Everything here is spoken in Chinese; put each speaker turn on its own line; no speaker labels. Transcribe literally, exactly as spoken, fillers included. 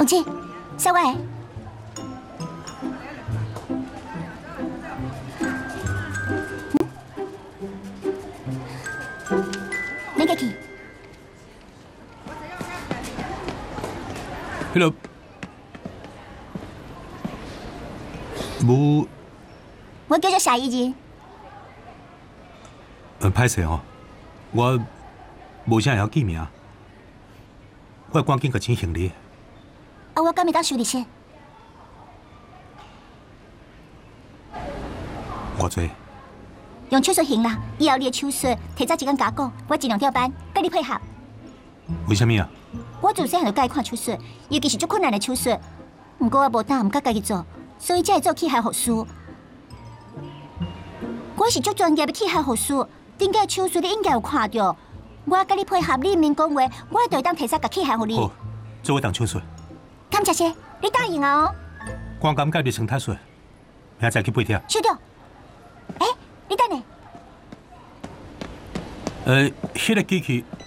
王姐，小伟。 你家去。
迄个无，
我叫做夏怡怡。
呃，歹势吼，我无啥会晓记名，我赶紧甲钱还你。
啊，我敢会当收你先？
偌济？
用手术行啦，以后你的手术提早一天甲我讲，我尽量调班，跟你配合。
为什么啊？
我自细汉就介意看手术，尤其是足困难的手术。不过我无胆，唔敢家己做，所以才会做器械护士。我是足专业的器械护士，顶个手术你应该有看到。我跟你配合，你免讲话，我就会当提早甲器械互你。
好，做我当手术。
感谢谢，你答应啊哦。
光感觉袂成太顺，明仔载去八点。
收到。哎，你等下。
呃，迄个机器